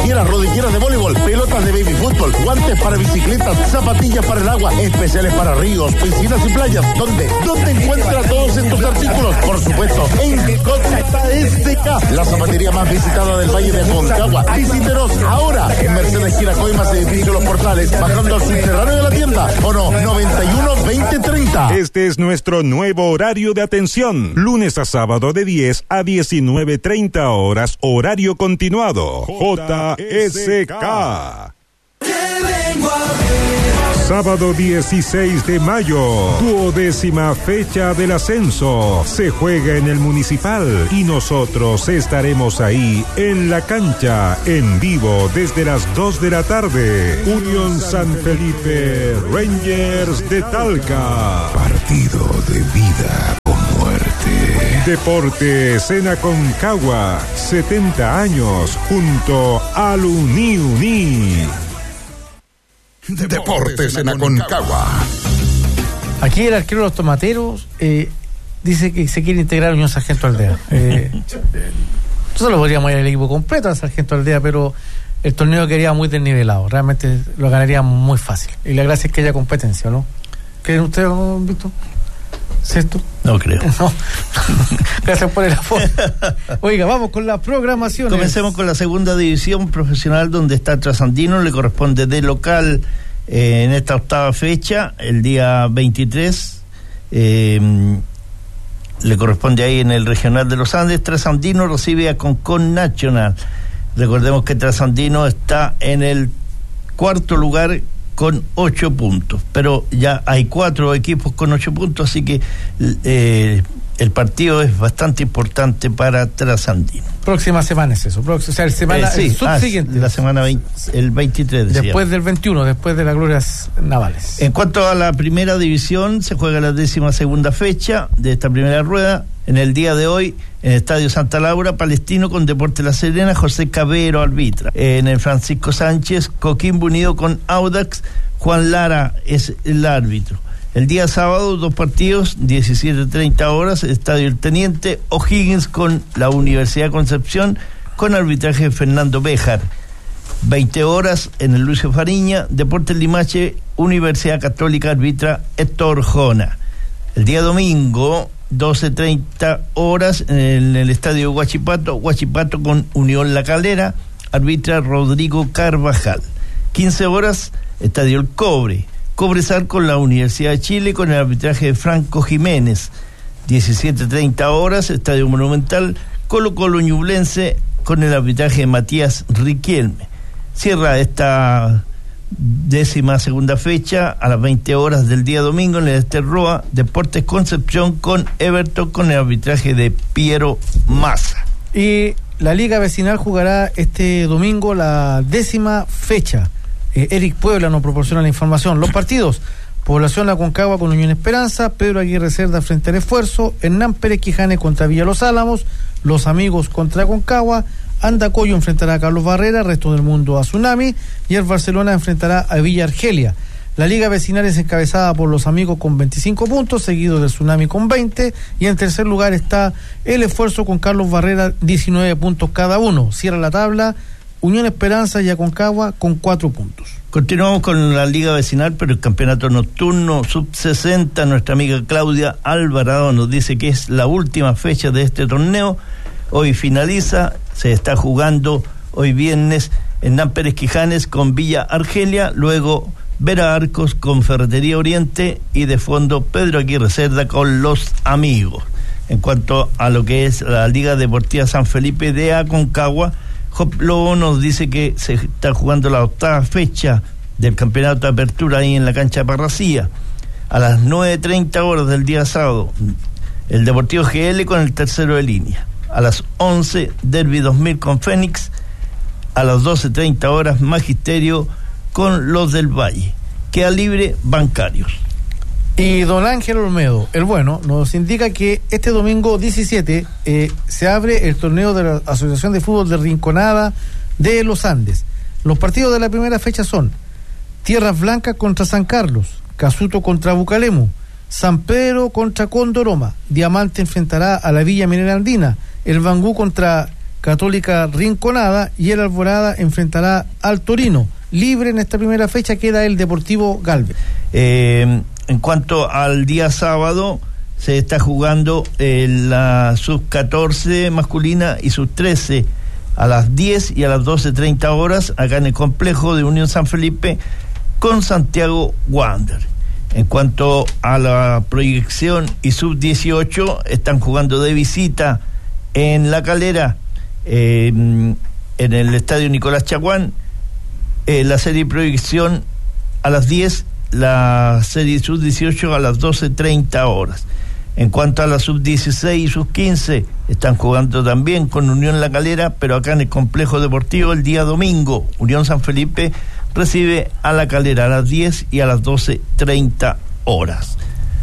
playeras, rodilleras de voleibol, pelotas de baby fútbol, guantes para bicicletas, zapatillas para el agua, especiales para ríos, piscinas y playas. ¿Dónde encuentra todos estos artículos? Por supuesto, en Costa SK, la zapatería más visitada del Valle de Aconcagua. Visítenos ahora en Mercedes Giracoimas, edificio Los Portales, bajando al subterráneo de la tienda. O no, 91-20-30. Este es nuestro nuevo horario de atención. Lunes a sábado de 10 a 19:30 horas, horario continuado. JSK. Sábado 16 de mayo, 12ª fecha del ascenso. Se juega en el Municipal y nosotros estaremos ahí en la cancha, en vivo desde las 2 de la tarde. Unión San Felipe, Rangers de Talca. Partido de vida o muerte. Deportes en Aconcagua, 70 años junto al Uni. Deportes en Aconcagua. Aquí el arquero de los Tomateros dice que se quiere integrar a Unión Sargento Aldea. Nosotros lo podríamos ir al equipo completo a Sargento Aldea, pero el torneo quedaría muy desnivelado. Realmente lo ganaría muy fácil. Y la gracia es que haya competencia, ¿no? ¿Creen ustedes, Víctor? ¿Sexto? No creo. No. Gracias por el apoyo. Oiga, vamos con la programación. Comencemos con la segunda división profesional, donde está Trasandino. Le corresponde de local en esta octava fecha, el día 23. Le corresponde ahí en el Regional de los Andes. Trasandino recibe a Concon Nacional. Recordemos que Trasandino está en el cuarto lugar con 8 puntos, pero ya hay 4 equipos con 8 puntos, así que el partido es bastante importante para Trasandino. Próxima semana es eso, o sea, el subsiguiente. La semana 20, el 23. Decía. Después del 21, después de las glorias navales. En cuanto a la primera división, se juega la 12ª fecha de esta primera rueda. En el día de hoy, en el Estadio Santa Laura, Palestino con Deportes La Serena, José Cabero arbitra. En el Francisco Sánchez, Coquimbo unido con Audax, Juan Lara es el árbitro. El día sábado, 2 partidos, 17:30 horas, Estadio El Teniente, O'Higgins con la Universidad de Concepción, con arbitraje de Fernando Béjar. 20 horas en el Lucio Fariña, Deportes Limache, Universidad Católica, arbitra Héctor Jona. El día domingo, 12:30 horas en el Estadio Huachipato con Unión La Calera, arbitra Rodrigo Carvajal. 15 horas, Estadio El Cobre, Cobresal con la Universidad de Chile con el arbitraje de Franco Jiménez. 17:30 horas, Estadio Monumental, Colo-Colo Ñublense con el arbitraje de Matías Riquelme. Cierra esta 12ª fecha a las 20 horas del día domingo en el Esterroa, Deportes Concepción con Everton con el arbitraje de Piero Massa. Y la Liga Vecinal jugará este domingo la 10ª fecha. Eric Puebla nos proporciona la información. Los partidos: Población Aconcagua con Unión Esperanza, Pedro Aguirre Cerda frente al Esfuerzo, Hernán Pérez Quijanes contra Villa Los Álamos, Los Amigos contra Aconcagua, Andacoyo enfrentará a Carlos Barrera, Resto del Mundo a Tsunami, y el Barcelona enfrentará a Villa Argelia. La Liga Vecinal es encabezada por Los Amigos con 25 puntos, seguido del Tsunami con 20, y en tercer lugar está el Esfuerzo con Carlos Barrera, 19 puntos cada uno. Cierra la tabla Unión Esperanza y Aconcagua con 4 puntos. Continuamos con la Liga Vecinal, pero el campeonato nocturno sub-60, nuestra amiga Claudia Alvarado nos dice que es la última fecha de este torneo. Hoy finaliza, se está jugando hoy viernes Hernán Pérez Quijanes con Villa Argelia, luego Vera Arcos con Ferretería Oriente y de fondo Pedro Aguirre Cerda con Los Amigos. En cuanto a lo que es la Liga Deportiva San Felipe de Aconcagua, Job Lobo nos dice que se está jugando la 8ª fecha del campeonato de apertura ahí en la cancha de Parracía. A las 9:30 horas del día sábado, el Deportivo GL con el tercero de línea. A las 11, Derby 2000 con Fénix. A las 12:30 horas, Magisterio con los del Valle. Queda libre Bancarios. Y don Ángel Olmedo, el bueno, nos indica que este domingo 17 se abre el torneo de la Asociación de Fútbol de Rinconada de los Andes. Los partidos de la primera fecha son Tierras Blancas contra San Carlos, Casuto contra Bucalemu, San Pedro contra Condoroma, Diamante enfrentará a la Villa Minera Andina, el Bangú contra Católica Rinconada, y el Alborada enfrentará al Torino. Libre en esta primera fecha queda el Deportivo Galvez. En cuanto al día sábado, se está jugando la sub-14 masculina y sub-13 a las 10 y a las 12:30 horas acá en el complejo de Unión San Felipe con Santiago Wander. En cuanto a la proyección y sub-18, están jugando de visita en La Calera, en el estadio Nicolás Chaguán, la serie proyección a las 10, la serie sub-18 a las 12:30 horas. En cuanto a la sub-16 y sub-15, están jugando también con Unión La Calera, pero acá en el complejo deportivo el día domingo. Unión San Felipe recibe a La Calera a las 10 y a las 12:30 horas.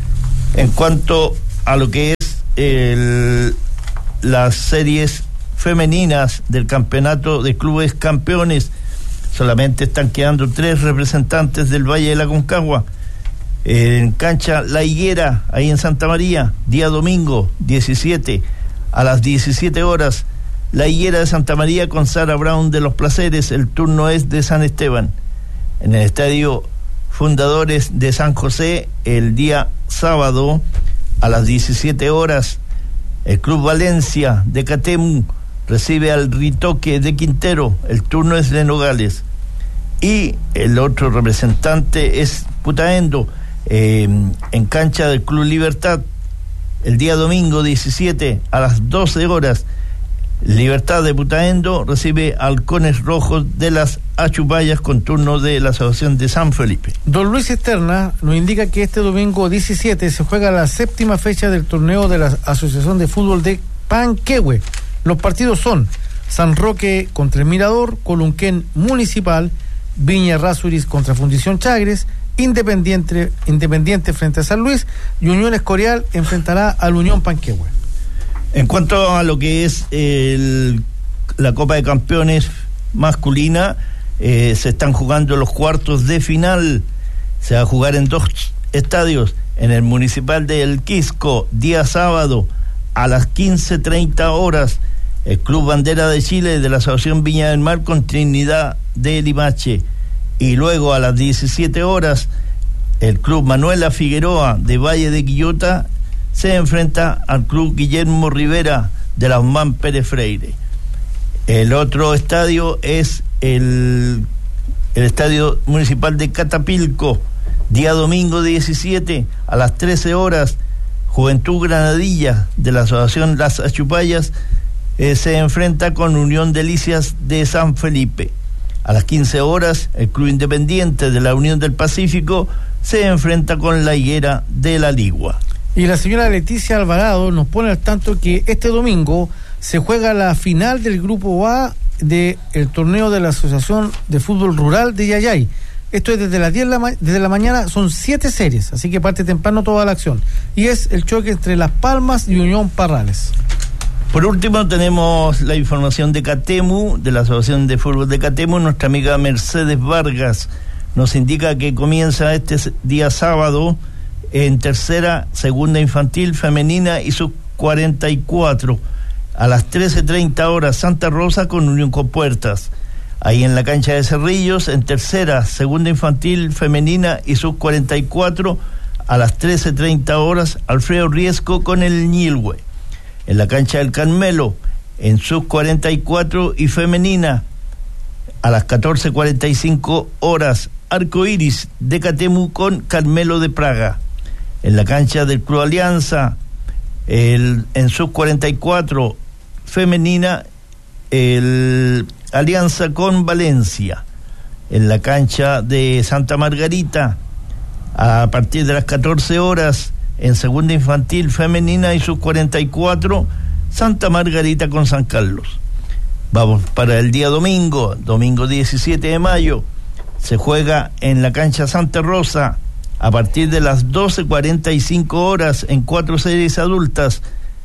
En cuanto a lo que es las series femeninas del campeonato de clubes campeones, solamente están quedando 3 representantes del Valle de la Aconcagua. En cancha La Higuera, ahí en Santa María, día domingo 17 a las 17 horas, La Higuera de Santa María con Sara Brown de Los Placeres. El turno es de San Esteban. En el estadio Fundadores de San José, el día sábado a las 17 horas, el Club Valencia de Catemu recibe al Ritoque de Quintero. El turno es de Nogales. Y el otro representante es Putaendo, en cancha del Club Libertad, el día domingo 17 a las 12 horas, Libertad de Putaendo recibe Halcones Rojos de las Achupayas con turno de la Asociación de San Felipe. Don Luis Esterna nos indica que este domingo 17 se juega la 7ª fecha del torneo de la Asociación de Fútbol de Panquehue. Los partidos son San Roque contra el Mirador, Colunquén Municipal, Viña Errázuriz contra Fundición Chagres, Independiente frente a San Luis, y Unión Escorial enfrentará al Unión Panquehue. En cuanto a lo que es la Copa de Campeones masculina, se están jugando los cuartos de final. Se va a jugar en 2 estadios, en el Municipal de El Quisco, día sábado a las 15:30 horas, el Club Bandera de Chile de la Asociación Viña del Mar con Trinidad de Limache. Y luego a las 17 horas, el Club Manuela Figueroa de Valle de Quillota se enfrenta al Club Guillermo Rivera de la Osman Pérez Freire. El otro estadio es el Estadio Municipal de Catapilco, día domingo 17 a las 13 horas, Juventud Granadilla de la Asociación Las Achupayas se enfrenta con Unión Delicias de San Felipe. A las 15 horas, el Club Independiente de la Unión del Pacífico se enfrenta con La Higuera de la Ligua. Y la señora Leticia Alvarado nos pone al tanto que este domingo se juega la final del Grupo A del torneo de la Asociación de Fútbol Rural de Yayay. Esto es desde las 10 desde la mañana, son 7 series, así que parte temprano toda la acción. Y es el choque entre Las Palmas y Unión Parrales. Por último, tenemos la información de Catemu, de la Asociación de Fútbol de Catemu. Nuestra amiga Mercedes Vargas nos indica que comienza este día sábado en tercera, segunda infantil, femenina y sub-44 a las 13:30 horas, Santa Rosa con Unión Compuertas. Ahí en la cancha de Cerrillos, en tercera, segunda infantil, femenina y sub-44 a las 13:30 horas, Alfredo Riesco con el Ñilhue. En la cancha del Carmelo, en sub-44 y femenina, a las 14:45 horas, Arcoiris de Catemu con Carmelo de Praga. En la cancha del Club Alianza, en sub-44 femenina, el Alianza con Valencia. En la cancha de Santa Margarita, a partir de las 14 horas, en segunda infantil femenina y sub-44, Santa Margarita con San Carlos. Vamos para el día domingo 17 de mayo, se juega en la cancha Santa Rosa a partir de las 12:45 horas en 4 series adultas,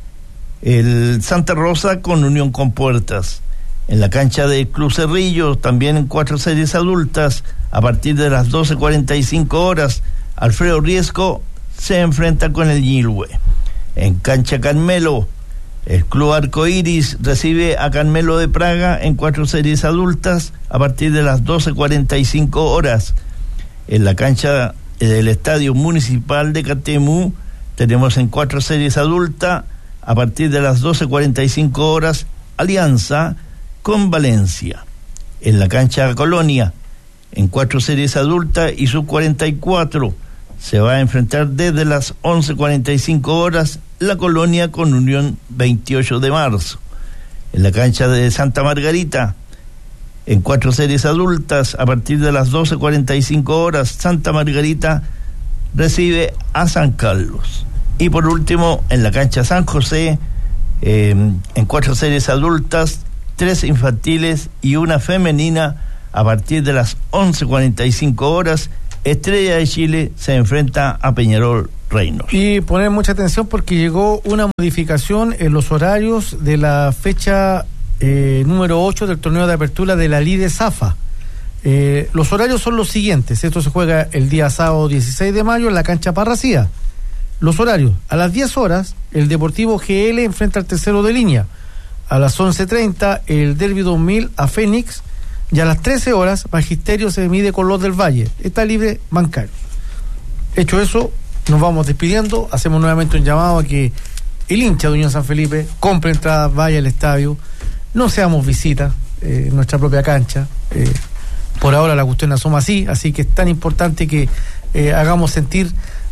el Santa Rosa con Unión Compuertas. En la cancha de Club Cerrillo, también en 4 series adultas, a partir de las 12:45 horas, Alfredo Riesco se enfrenta con el Ñilhue. En cancha Carmelo, El Club Arcoiris recibe a Carmelo de Praga en 4 series adultas a partir de las 12:45 horas. En la cancha del Estadio Municipal de Catemu tenemos en 4 series adultas a partir de las 12:45 horas Alianza con Valencia. En la cancha Colonia, en 4 series adultas y sub-44, se va a enfrentar desde las 11:45 horas la Colonia con Unión 28 de marzo. En la cancha de Santa Margarita, en 4 series adultas, a partir de las 12:45 horas, Santa Margarita recibe a San Carlos. Y por último, en la cancha San José, en 4 series adultas, 3 infantiles y una femenina, a partir de las 11:45 horas, Estrella de Chile se enfrenta a Peñarol Reinos. Y poner mucha atención porque llegó una modificación en los horarios de la fecha número 8 del torneo de apertura de la Lide Zafa. Los horarios son los siguientes. Esto se juega el día sábado 16 de mayo en la cancha Parracía. Los horarios: a las 10 horas el Deportivo GL enfrenta al Tercero de Línea. A las 11:30 el Derby 2000 a Fénix. Y a las 13 horas Magisterio se mide con los del Valle. Está libre bancario. Hecho eso, nos vamos despidiendo. Hacemos nuevamente un llamado a que el hincha de Unión San Felipe compre entradas, vaya al estadio. No seamos visitas en nuestra propia cancha. Por ahora la cuestión asoma así que es tan importante que hagamos sentir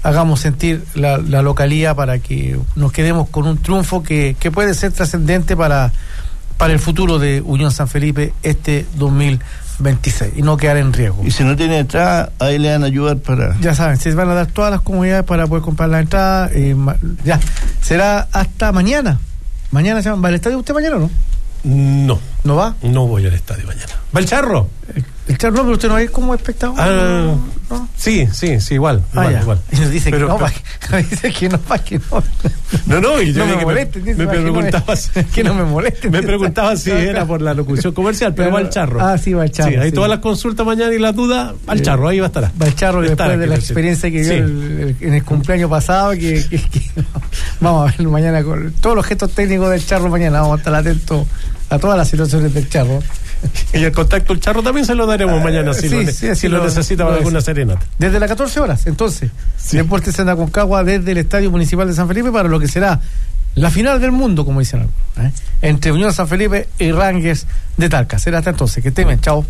la localía para que nos quedemos con un triunfo que puede ser trascendente para el futuro de Unión San Felipe este 2026 y no quedar en riesgo. Y si no tiene entrada, ahí le van a ayudar para... Ya saben, se van a dar todas las comodidades para poder comprar la entrada. Ya, será hasta mañana. Mañana se va al estadio usted mañana, ¿no? No. ¿No va? No voy al estadio mañana. ¿Va el Charro? El Charro no, pero usted no va a ir como espectador. ¿No? Sí, igual. Igual. Y nos dice pero, que no va, que no. No, y yo no me molesten. Me preguntaba que no me molesten. Me preguntaba si era por la locución comercial, pero va el Charro. Sí, va el Charro. Sí, ahí todas las consultas mañana y las dudas, al Charro, ahí va a estar. Va el Charro, que después de la experiencia que dio en el cumpleaños pasado, que vamos a ver mañana con todos los gestos técnicos del Charro mañana, vamos a estar atentos a todas las situaciones del Charro. Y el contacto del Charro también se lo daremos mañana si lo necesita para alguna serenata. Desde las 14 horas, entonces, Deportes en Aconcagua desde el Estadio Municipal de San Felipe para lo que será la final del mundo, como dicen algunos, entre Unión San Felipe y Rangers de Talca. Será hasta entonces, que estén bien, chao.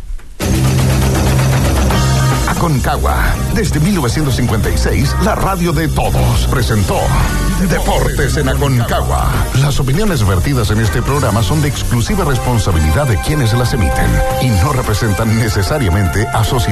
Aconcagua, desde 1956, la radio de todos, presentó Deportes en Aconcagua. Las opiniones vertidas en este programa son de exclusiva responsabilidad de quienes las emiten y no representan necesariamente asociaciones